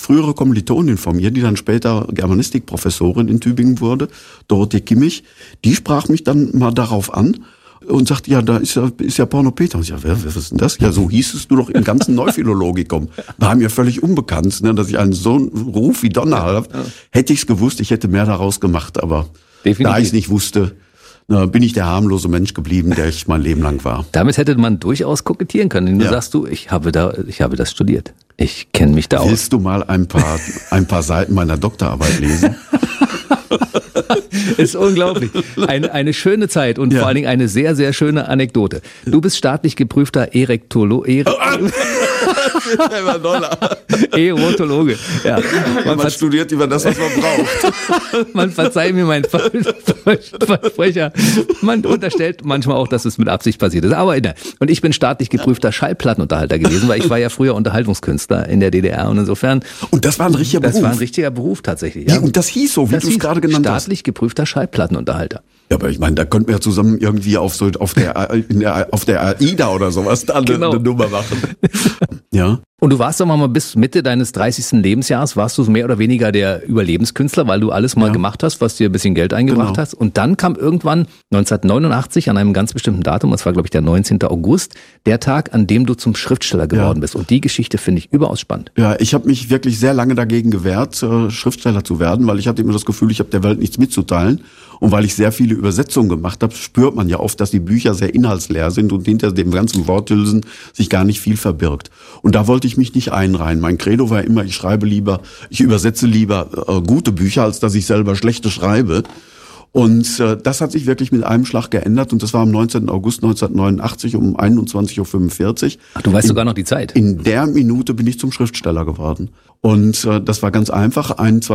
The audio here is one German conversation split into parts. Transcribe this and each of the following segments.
frühere Kommilitonin von mir, die dann später Germanistikprofessorin in Tübingen wurde, Dorothee Kimmich, die sprach mich dann mal darauf an und sagte, ja, da ist ja Porno Peter. Und ich sagte, was ist denn das? Ja, so hießest du doch im ganzen Neuphilologikum. War mir völlig unbekannt, ne, dass ich einen so einen Ruf wie Donner habe. Hätte ich's gewusst, ich hätte mehr daraus gemacht, aber definitiv. Da ich es nicht wusste, bin ich der harmlose Mensch geblieben, der ich mein Leben lang war. Damit hätte man durchaus kokettieren können. Du sagst ich habe das studiert. Ich kenne mich da aus. Willst du mal ein paar Seiten meiner Doktorarbeit lesen? Ist unglaublich. Eine schöne Zeit und vor allen Dingen eine sehr, sehr schöne Anekdote. Du bist staatlich geprüfter Erotologe. Ja. Man studiert über das, was man braucht. Man verzeiht mir meinen Versprecher. Man unterstellt manchmal auch, dass es mit Absicht passiert ist. Aber und ich bin staatlich geprüfter Schallplattenunterhalter gewesen, weil ich war ja früher Unterhaltungskünstler in der DDR und insofern. Und das war ein richtiger Beruf? Das war ein richtiger Beruf tatsächlich. Ja. Und das hieß so, wie du es gerade genannt hast. Staatlich geprüfter Schallplattenunterhalter. Ja, aber ich meine, da könnten wir ja zusammen irgendwie auf der AIDA oder sowas eine Nummer machen. Ja. Und du warst doch mal bis Mitte deines 30. Lebensjahres, warst du mehr oder weniger der Überlebenskünstler, weil du alles mal gemacht hast, was dir ein bisschen Geld eingebracht hast. Und dann kam irgendwann 1989 an einem ganz bestimmten Datum, das war glaube ich der 19. August, der Tag, an dem du zum Schriftsteller geworden bist. Und die Geschichte finde ich überaus spannend. Ja, ich habe mich wirklich sehr lange dagegen gewehrt, Schriftsteller zu werden, weil ich hatte immer das Gefühl, ich habe der Welt nichts mitzuteilen. Und weil ich sehr viele Übersetzungen gemacht habe, spürt man ja oft, dass die Bücher sehr inhaltsleer sind und hinter dem ganzen Worthülsen sich gar nicht viel verbirgt. Und da wollte ich mich nicht einreihen. Mein Credo war immer, ich übersetze lieber gute Bücher, als dass ich selber schlechte schreibe. Und das hat sich wirklich mit einem Schlag geändert und das war am 19. August 1989 um 21.45 Uhr. Ach, du weißt sogar noch die Zeit. In der Minute bin ich zum Schriftsteller geworden. Und das war ganz einfach.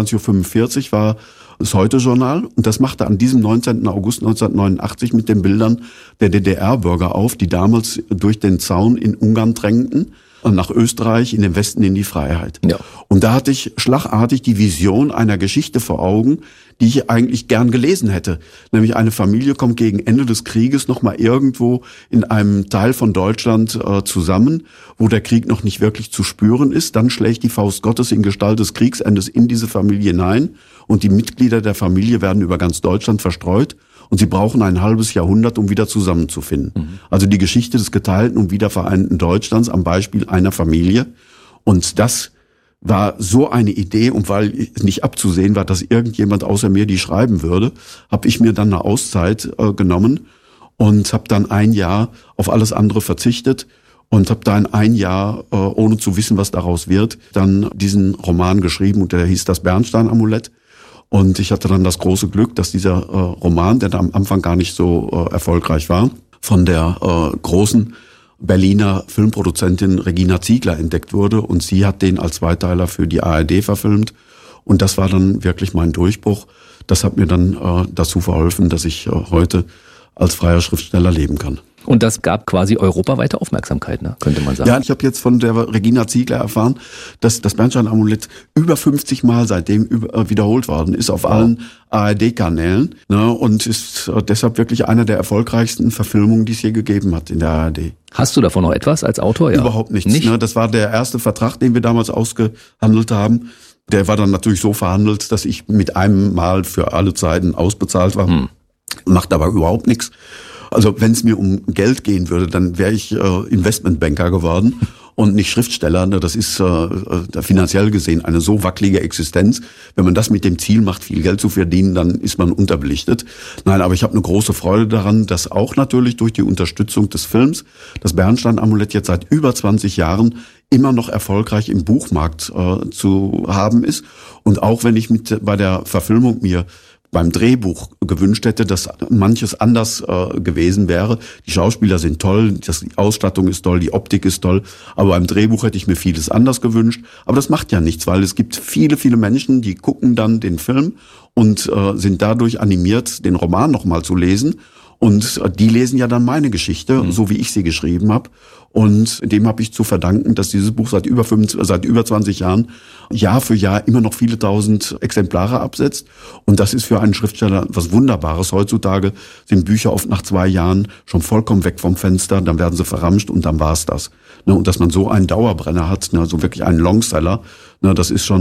21.45 Uhr war das Heute-Journal und das machte an diesem 19. August 1989 mit den Bildern der DDR-Bürger auf, die damals durch den Zaun in Ungarn drängten, nach Österreich, in den Westen, in die Freiheit. Ja. Und da hatte ich schlagartig die Vision einer Geschichte vor Augen, die ich eigentlich gern gelesen hätte. Nämlich eine Familie kommt gegen Ende des Krieges nochmal irgendwo in einem Teil von Deutschland zusammen, wo der Krieg noch nicht wirklich zu spüren ist. Dann schlägt die Faust Gottes in Gestalt des Kriegsendes in diese Familie hinein und die Mitglieder der Familie werden über ganz Deutschland verstreut. Und sie brauchen ein halbes Jahrhundert, um wieder zusammenzufinden. Mhm. Also die Geschichte des geteilten und wiedervereinten Deutschlands am Beispiel einer Familie. Und das war so eine Idee, und weil nicht abzusehen war, dass irgendjemand außer mir die schreiben würde, habe ich mir dann eine Auszeit genommen und habe dann ein Jahr auf alles andere verzichtet und habe dann ein Jahr, ohne zu wissen, was daraus wird, dann diesen Roman geschrieben und der hieß Das Bernstein-Amulett. Und ich hatte dann das große Glück, dass dieser Roman, der da am Anfang gar nicht so erfolgreich war, von der großen Berliner Filmproduzentin Regina Ziegler entdeckt wurde. Und sie hat den als Zweiteiler für die ARD verfilmt. Und das war dann wirklich mein Durchbruch. Das hat mir dann dazu verholfen, dass ich heute als freier Schriftsteller leben kann. Und das gab quasi europaweite Aufmerksamkeit, ne? Könnte man sagen. Ja, ich habe jetzt von der Regina Ziegler erfahren, dass das Bernstein-Amulett über 50 Mal seitdem wiederholt worden ist auf allen ARD-Kanälen, ne? Und ist deshalb wirklich einer der erfolgreichsten Verfilmungen, die es je gegeben hat in der ARD. Hast du davon noch etwas als Autor? Ja. Überhaupt nichts. Nicht? Ne? Das war der erste Vertrag, den wir damals ausgehandelt haben. Der war dann natürlich so verhandelt, dass ich mit einem Mal für alle Zeiten ausbezahlt war. Macht aber überhaupt nichts. Also wenn es mir um Geld gehen würde, dann wäre ich Investmentbanker geworden und nicht Schriftsteller. Das ist finanziell gesehen eine so wackelige Existenz. Wenn man das mit dem Ziel macht, viel Geld zu verdienen, dann ist man unterbelichtet. Nein, aber ich habe eine große Freude daran, dass auch natürlich durch die Unterstützung des Films das Bernstein-Amulett jetzt seit über 20 Jahren immer noch erfolgreich im Buchmarkt zu haben ist. Und auch wenn ich bei der Verfilmung mir beim Drehbuch gewünscht hätte, dass manches anders gewesen wäre. Die Schauspieler sind toll, die Ausstattung ist toll, die Optik ist toll, aber beim Drehbuch hätte ich mir vieles anders gewünscht. Aber das macht ja nichts, weil es gibt viele, viele Menschen, die gucken dann den Film und sind dadurch animiert, den Roman nochmal zu lesen. Und die lesen ja dann meine Geschichte, so wie ich sie geschrieben habe. Und dem habe ich zu verdanken, dass dieses Buch seit über 20 Jahren Jahr für Jahr immer noch viele tausend Exemplare absetzt. Und das ist für einen Schriftsteller was Wunderbares. Heutzutage sind Bücher oft nach 2 Jahren schon vollkommen weg vom Fenster, dann werden sie verramscht und dann war's das. Und dass man so einen Dauerbrenner hat, so wirklich einen Longseller, das ist schon